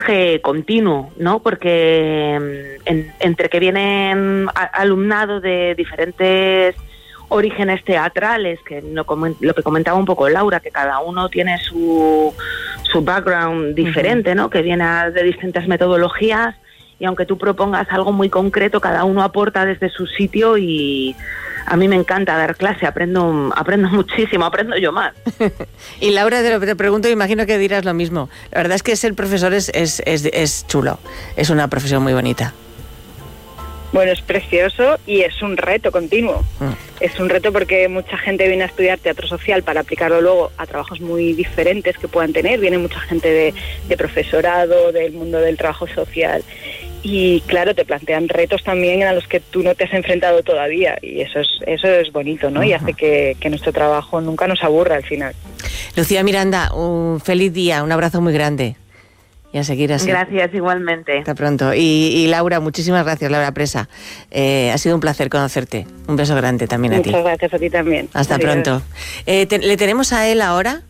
continuo, ¿no? Porque entre que vienen alumnado de diferentes orígenes teatrales, que lo que comentaba un poco Laura, que cada uno tiene su background diferente, ¿no? Que viene de distintas metodologías, y aunque tú propongas algo muy concreto, cada uno aporta desde su sitio, y a mí me encanta dar clase, aprendo muchísimo, aprendo yo más. Y Laura, te pregunto, imagino que dirás lo mismo. La verdad es que ser profesor es chulo, es una profesión muy bonita. Bueno, es precioso y es un reto continuo. Es un reto porque mucha gente viene a estudiar teatro social para aplicarlo luego a trabajos muy diferentes que puedan tener. Viene mucha gente de profesorado, del mundo del trabajo social. Y claro, te plantean retos también a los que tú no te has enfrentado todavía. Y eso es bonito, ¿no? Y hace que nuestro trabajo nunca nos aburra al final. Lucía Miranda, un feliz día, un abrazo muy grande. Y a seguir así. Gracias, igualmente. Hasta pronto. Y Laura, muchísimas gracias, Laura Presa. Ha sido un placer conocerte. Un beso grande también a ti. Muchas gracias a ti también. Hasta pronto. ¿Le tenemos a él ahora?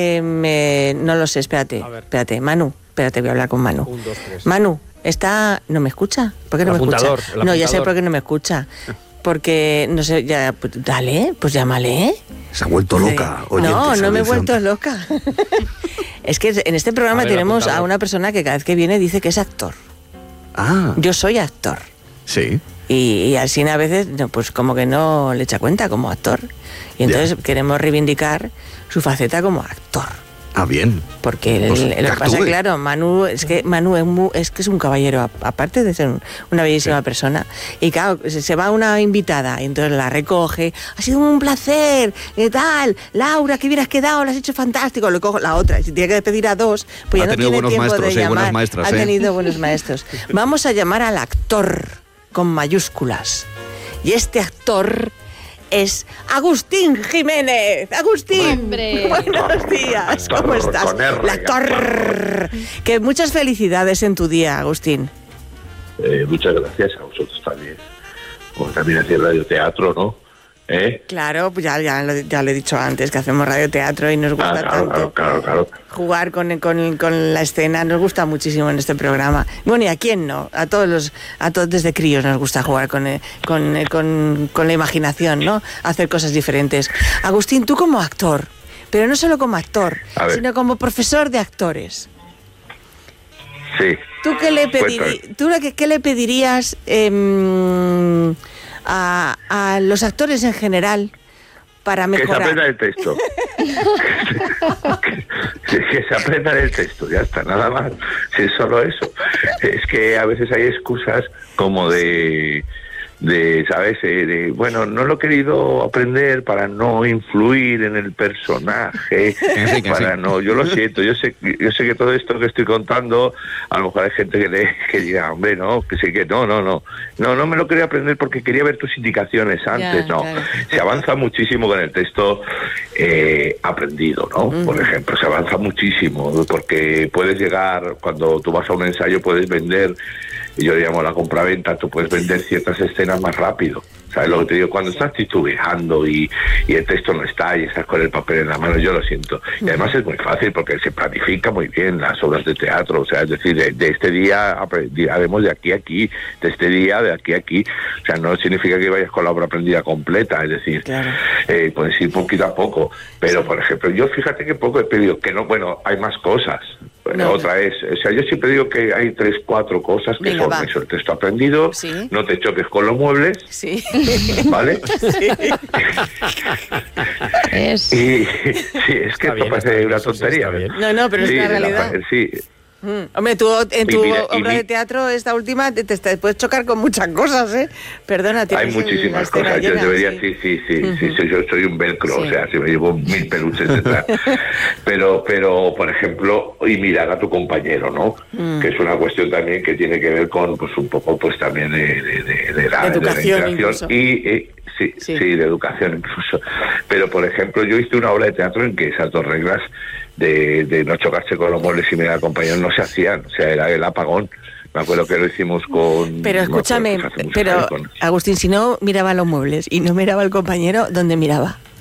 No lo sé, espérate. Manu, voy a hablar con Manu. 1, 2, 3. Manu, ¿no me escucha? ¿Por qué no me escucha? No, ya sé por qué no me escucha. Porque, no sé, ya, dale, pues llámale. Se ha vuelto loca. No me he vuelto loca. Es que en este programa tenemos a una persona que cada vez que viene dice que es actor. Ah. Yo soy actor. Sí. Y así a veces, pues como que no le echa cuenta como actor. Y entonces queremos reivindicar su faceta como actor. Ah, bien. Porque lo que pasa, claro, Manu es que es un caballero, aparte de ser una bellísima persona. Y claro, se va una invitada y entonces la recoge. Ha sido un placer, ¿qué tal? Laura, qué bien has quedado, lo has hecho fantástico. Lo cojo la otra. Y si tiene que pedir a dos, pues ya no tiene tiempo de llamar. Ha tenido buenos maestros. Vamos a llamar al actor con mayúsculas. Y este actor es Agustín Jiménez. Agustín, ¡hombre! Buenos días, ¿cómo estás? El actor. Que muchas felicidades en tu día, Agustín. Muchas gracias a vosotros también. Como también hacéis radioteatro, ¿no? Claro, pues ya le he dicho antes que hacemos radioteatro y nos gusta tanto claro. jugar con la escena, nos gusta muchísimo en este programa. Bueno, ¿y a quién no? A todos desde críos nos gusta jugar con la imaginación, ¿no? Hacer cosas diferentes. Agustín, tú como actor, pero no solo como actor, sino como profesor de actores. Sí. ¿Tú qué le pedirías a los actores en general para mejorar? Que se aprendan el texto. que se aprendan el texto, ya está, nada más. Si es solo eso. Es que a veces hay excusas como ¿sabes? Bueno, no lo he querido aprender para no influir en el personaje, yo lo siento, yo sé que todo esto que estoy contando, a lo mejor hay gente que diga, hombre, no, que sí, que no me lo quería aprender porque quería ver tus indicaciones antes, claro. Se avanza muchísimo con el texto aprendido, ¿no? Por ejemplo, se avanza muchísimo, porque puedes llegar, cuando tú vas a un ensayo, puedes vender, yo llamo la compraventa, tú puedes vender ciertas escenas más rápido. ¿Sabes lo que te digo? Cuando estás titubeando y el texto no está y estás con el papel en la mano, yo lo siento. Y además es muy fácil porque se planifica muy bien las obras de teatro. O sea, es decir, de este día haremos de aquí a aquí, de este día de aquí a aquí. O sea, no significa que vayas con la obra aprendida completa, es decir, claro. Puedes ir poquito a poco. Pero, por ejemplo, yo fíjate que poco he pedido, que no, bueno, hay más cosas. Otra es, o sea, yo siempre digo que hay 3, 4 cosas que son eso, el texto aprendido, no te choques con los muebles, ¿vale? Sí. Y sí, es que esto parece una tontería. No, pero es la realidad. Hombre, tú en tu obra de teatro, esta última, te puedes chocar con muchas cosas, ¿eh? Perdona, hay muchísimas cosas. Yo debería, yo soy un velcro, o sea, si me llevo 1000 peluches detrás. pero, por ejemplo, y mirar a tu compañero, ¿no? Que es una cuestión también que tiene que ver con, pues, un poco, pues, también de la interacción y de educación incluso. Pero, por ejemplo, yo hice una obra de teatro en que esas 2 reglas de no chocarse con los muebles y mirar al compañero no se hacían, o sea, era el apagón. Me acuerdo que lo hicimos con... Pero escúchame, Agustín, si no miraba los muebles y no miraba al compañero, ¿dónde miraba?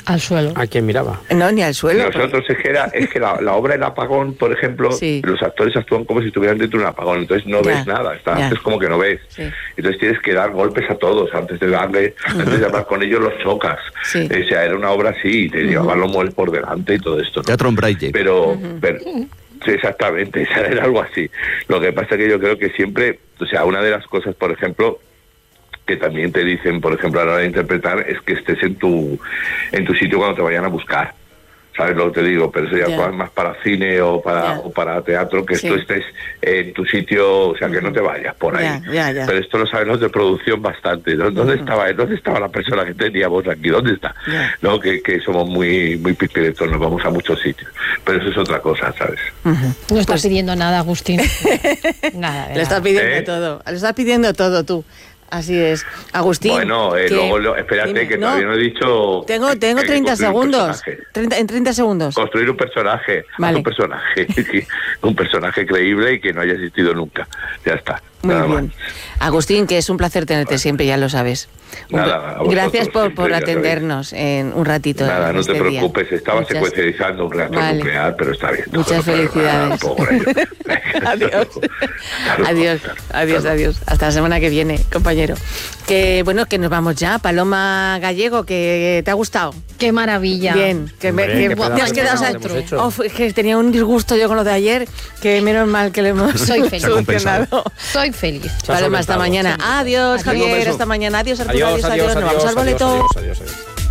Al suelo. ¿A quién miraba? No, ni al suelo. Nosotros es que la obra El Apagón, por ejemplo, los actores actúan como si estuvieran dentro de un apagón, entonces no ves nada, es como que no ves. Sí. Entonces tienes que dar golpes a todos, antes de hablar con ellos los chocas. Sí. O sea, era una obra así, te llevaban los muebles por delante y todo esto, ¿no? Teatro en Braille. Pero sí, exactamente, era algo así. Lo que pasa es que yo creo que siempre, o sea, una de las cosas, por ejemplo, que también te dicen, por ejemplo, a la hora de interpretar, es que estés en tu sitio cuando te vayan a buscar. ¿Sabes lo que te digo? Pero eso ya más para cine o para teatro, que tú estés en tu sitio, o sea, que no te vayas por ahí. Pero esto lo saben los de producción bastante. ¿Dónde estaba la persona que teníamos aquí? ¿Dónde está? No, que somos muy pispiretos, nos vamos a muchos sitios. Pero eso es otra cosa, ¿sabes? No estás pidiendo nada, Agustín. Nada. Le estás pidiendo todo. Le estás pidiendo todo tú. Así es. Agustín. Bueno, luego, espérate, que todavía no he dicho... Tengo 30 segundos. En 30 segundos. Construir un personaje. Vale. Un personaje creíble y que no haya existido nunca. Ya está. Muy bien. Agustín, que es un placer tenerte siempre, ya lo sabes. Gracias por atendernos en un ratito. Nada, no te preocupes. Estaba secuencializando un reactor nuclear, pero está bien. Muchas felicidades. Adiós. Hasta la semana que viene, compañero. Que bueno, que nos vamos ya. Paloma Gallego, que te ha gustado. Qué maravilla. Bien, te has quedado. Que tenía un disgusto yo con lo de ayer, que menos mal que le hemos solucionado. Soy feliz. Paloma, hasta mañana. Adiós, Javier, hasta mañana. Adiós, Arturo. Adiós. Nos vamos al boleto. Adiós.